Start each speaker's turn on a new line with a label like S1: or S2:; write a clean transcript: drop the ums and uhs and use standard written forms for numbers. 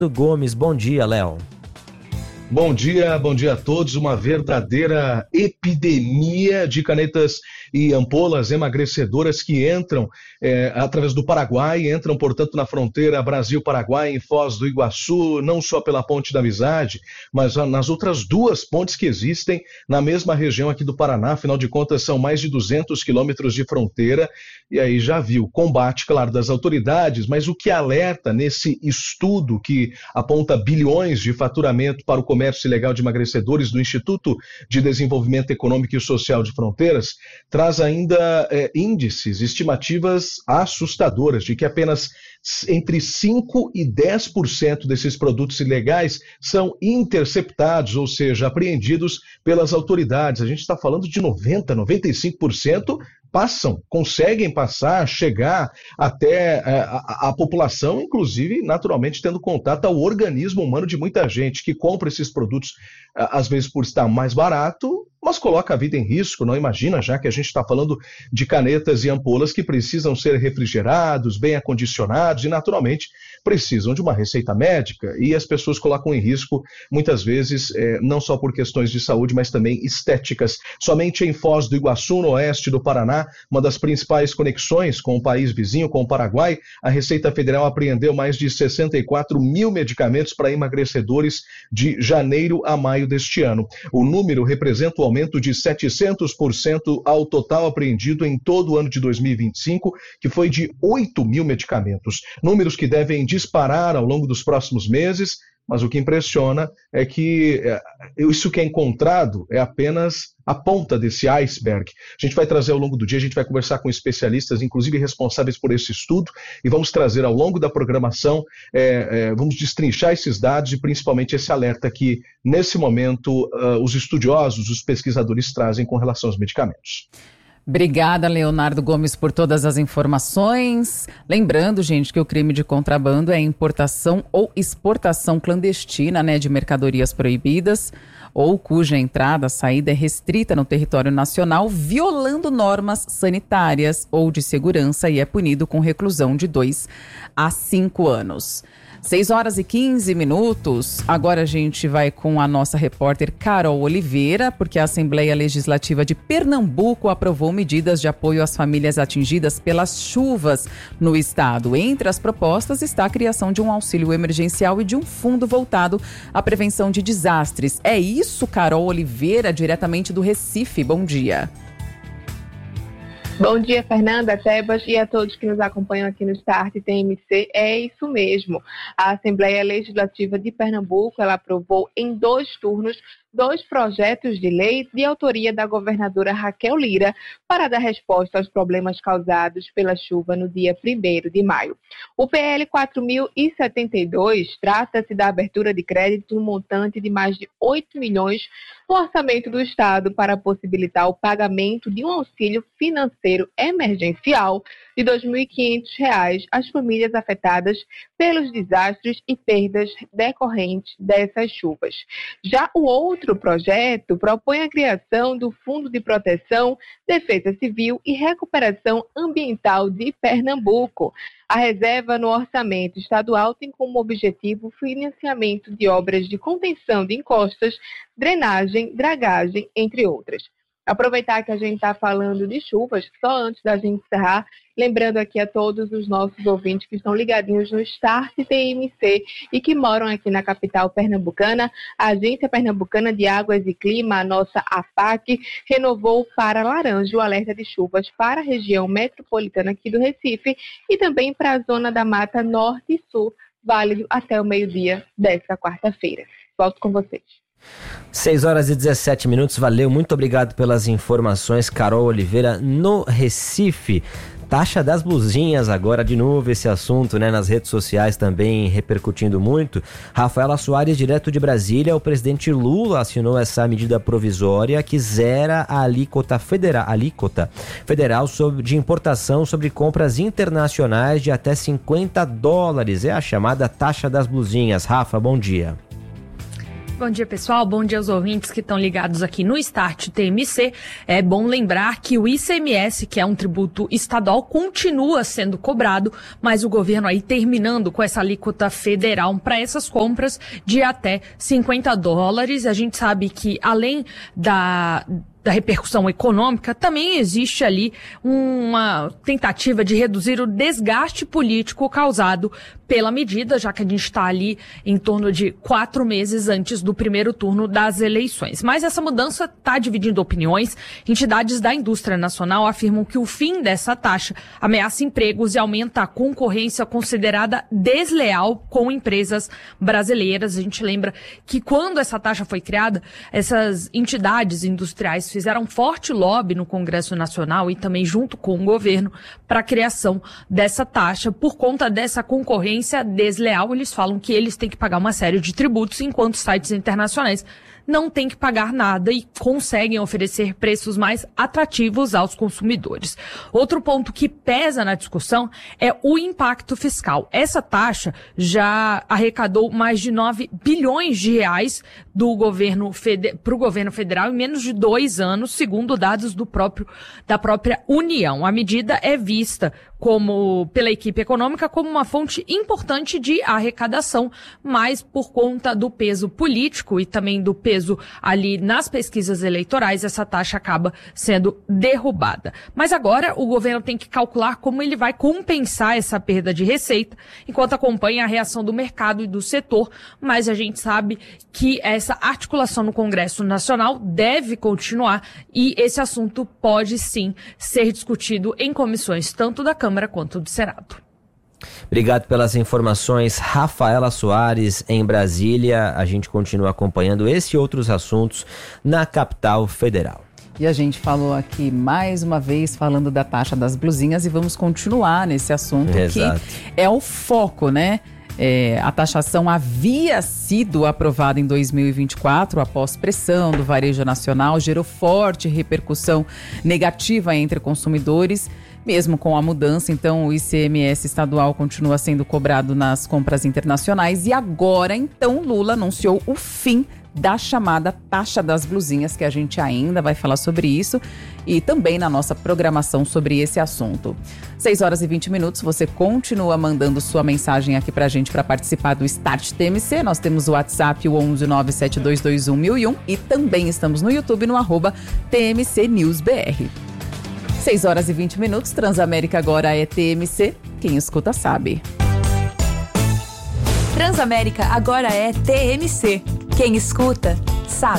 S1: Gomes. Bom dia, Léo.
S2: Bom dia a todos. Uma verdadeira epidemia de canetas e ampolas emagrecedoras que entram através do Paraguai, entram, portanto, na fronteira Brasil-Paraguai, em Foz do Iguaçu, não só pela Ponte da Amizade, mas nas outras duas pontes que existem na mesma região aqui do Paraná. Afinal de contas, são mais de 200 quilômetros de fronteira, e aí já viu, combate, claro, das autoridades, mas o que alerta nesse estudo que aponta bilhões de faturamento para o comércio ilegal de emagrecedores do Instituto de Desenvolvimento Econômico e Social de Fronteiras, traz ainda índices, estimativas assustadoras de que apenas entre 5% e 10% desses produtos ilegais são interceptados, ou seja, apreendidos pelas autoridades. A gente está falando de 90%, 95% conseguem passar, chegar até a população, inclusive, naturalmente, tendo contato ao organismo humano de muita gente que compra esses produtos, às vezes por estar mais barato, mas coloca a vida em risco, não imagina, já que a gente está falando de canetas e ampolas que precisam ser refrigerados, bem acondicionados e, naturalmente, precisam de uma receita médica, e as pessoas colocam em risco, muitas vezes, não só por questões de saúde, mas também estéticas. Somente em Foz do Iguaçu, no oeste do Paraná, uma das principais conexões com o país vizinho, com o Paraguai, a Receita Federal apreendeu mais de 64 mil medicamentos para emagrecedores de janeiro a maio deste ano. O número representa o aumento de 700% ao total apreendido em todo o ano de 2025, que foi de 8 mil medicamentos. Números que devem disparar ao longo dos próximos meses, mas o que impressiona é que isso que é encontrado é apenas a ponta desse iceberg. A gente vai trazer ao longo do dia, a gente vai conversar com especialistas, inclusive responsáveis por esse estudo, e vamos trazer ao longo da programação, vamos destrinchar esses dados e principalmente esse alerta que, nesse momento, os estudiosos, os pesquisadores trazem com relação aos medicamentos.
S3: Obrigada, Leonardo Gomes, por todas as informações. Lembrando, gente, que o crime de contrabando é importação ou exportação clandestina, de mercadorias proibidas ou cuja entrada, saída é restrita no território nacional, violando normas sanitárias ou de segurança, e é punido com reclusão de 2 a 5 anos. 6h15. Agora a gente vai com a nossa repórter Carol Oliveira, porque a Assembleia Legislativa de Pernambuco aprovou medidas de apoio às famílias atingidas pelas chuvas no estado. Entre as propostas está a criação de um auxílio emergencial e de um fundo voltado à prevenção de desastres. É isso, Carol Oliveira, diretamente do Recife. Bom dia.
S4: Bom dia, Fernanda, Tebas e a todos que nos acompanham aqui no Start TMC. É isso mesmo. A Assembleia Legislativa de Pernambuco, ela aprovou em 2 turnos 2 projetos de lei de autoria da governadora Raquel Lira para dar resposta aos problemas causados pela chuva no dia 1º de maio. O PL 4072 trata-se da abertura de crédito no montante de mais de 8 milhões no orçamento do Estado para possibilitar o pagamento de um auxílio financeiro emergencial de R$ 2.500 às famílias afetadas pelos desastres e perdas decorrentes dessas chuvas. Já o outro projeto propõe a criação do Fundo de Proteção, Defesa Civil e Recuperação Ambiental de Pernambuco. A reserva no orçamento estadual tem como objetivo o financiamento de obras de contenção de encostas, drenagem, dragagem, entre outras. Aproveitar que a gente está falando de chuvas, só antes da gente encerrar, lembrando aqui a todos os nossos ouvintes que estão ligadinhos no Start TMC e que moram aqui na capital pernambucana, a Agência Pernambucana de Águas e Clima, a nossa APAC, renovou para laranja o alerta de chuvas para a região metropolitana aqui do Recife e também para a zona da Mata Norte e Sul, válido até o meio-dia desta quarta-feira. Volto com vocês.
S1: 6h17. Valeu, muito obrigado pelas informações, Carol Oliveira, no Recife. Taxa das blusinhas, agora de novo esse assunto, nas redes sociais também repercutindo muito. Rafaela Soares, direto de Brasília, o presidente Lula assinou essa medida provisória que zera a alíquota federal de importação sobre compras internacionais de até $50. É a chamada taxa das blusinhas. Rafa, bom dia.
S5: Bom dia, pessoal. Bom dia aos ouvintes que estão ligados aqui no Start TMC. É bom lembrar que o ICMS, que é um tributo estadual, continua sendo cobrado, mas o governo aí terminando com essa alíquota federal para essas compras de até $50. A gente sabe que, além da repercussão econômica, também existe ali uma tentativa de reduzir o desgaste político causado pela medida, já que a gente está ali em torno de 4 meses antes do primeiro turno das eleições. Mas essa mudança está dividindo opiniões. Entidades da indústria nacional afirmam que o fim dessa taxa ameaça empregos e aumenta a concorrência considerada desleal com empresas brasileiras. A gente lembra que quando essa taxa foi criada, essas entidades industriais fizeram forte lobby no Congresso Nacional e também junto com o governo para a criação dessa taxa. Por conta dessa concorrência desleal, eles falam que eles têm que pagar uma série de tributos, enquanto sites internacionais não têm que pagar nada e conseguem oferecer preços mais atrativos aos consumidores. Outro ponto que pesa na discussão é o impacto fiscal. Essa taxa já arrecadou mais de 9 bilhões de reais para o governo federal em menos de 2 anos, segundo dados da própria União. A medida é vista pela equipe econômica como uma fonte importante de arrecadação, mas por conta do peso político e também do peso ali nas pesquisas eleitorais, essa taxa acaba sendo derrubada. Mas agora o governo tem que calcular como ele vai compensar essa perda de receita, enquanto acompanha a reação do mercado e do setor, mas a gente sabe que essa articulação no Congresso Nacional deve continuar e esse assunto pode sim ser discutido em comissões tanto da Câmara quanto do Senado.
S1: Obrigado pelas informações, Rafaela Soares, em Brasília. A gente continua acompanhando esse e outros assuntos na capital federal.
S3: E a gente falou aqui mais uma vez falando da taxa das blusinhas e vamos continuar nesse assunto. Exato. Que é o foco, né? A taxação havia sido aprovada em 2024 após pressão do varejo nacional, gerou forte repercussão negativa entre consumidores. Mesmo com a mudança, então, o ICMS estadual continua sendo cobrado nas compras internacionais e agora, então, Lula anunciou o fim da chamada taxa das blusinhas, que a gente ainda vai falar sobre isso e também na nossa programação sobre esse assunto. 6h20, você continua mandando sua mensagem aqui pra gente para participar do Start TMC. Nós temos o WhatsApp, o 11972211001 e também estamos no YouTube no @TMCNewsBR. 6h20, Transamérica agora é TMC, quem escuta sabe.
S6: Transamérica agora é TMC, quem escuta sabe.